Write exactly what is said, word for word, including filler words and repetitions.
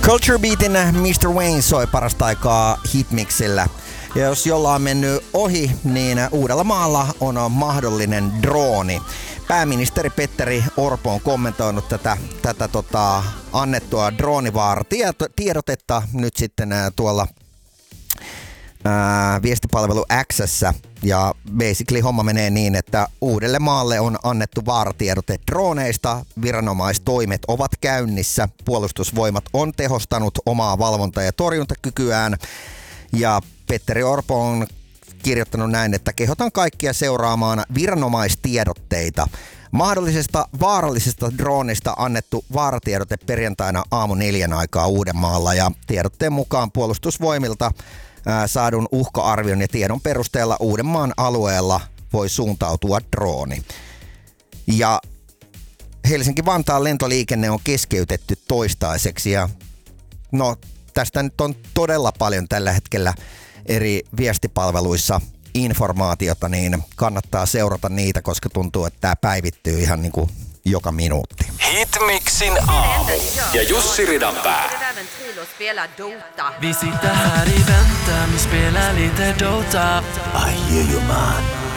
Culture Beatin mister Wayne soi parasta aikaa Hitmixillä. Ja jos jollain on mennyt ohi, niin Uudellamaalla on mahdollinen drooni. Pääministeri Petteri Orpo on kommentoinut tätä, tätä tota, annettua droonivaara-tiedotetta nyt sitten ää, tuolla ää, viestipalvelu X:ssä. Ja basically homma menee niin, että Uudellemaalle on annettu vaaratiedote drooneista, viranomaistoimet ovat käynnissä, puolustusvoimat on tehostanut omaa valvonta- ja torjuntakykyään ja Petteri Orpo on kirjoittanut näin, että kehotan kaikkia seuraamaan viranomaistiedotteita. Mahdollisesta vaarallisesta droonista annettu vaaratiedote perjantaina aamu neljän aikaa Uudenmaalla ja tiedotteen mukaan puolustusvoimilta ää, saadun uhka-arvion ja tiedon perusteella Uudenmaan alueella voi suuntautua drooni. Ja Helsinki-Vantaan lentoliikenne on keskeytetty toistaiseksi ja no tästä nyt on todella paljon tällä hetkellä eri viestipalveluissa informaatiota, niin kannattaa seurata niitä, koska tuntuu, että tämä päivittyy ihan niin kuin joka minuutti. Hitmixin aamu ja Jussi Ridanpää. Vi sitter här i väntan, vi spelar lite Dota. I hear you man.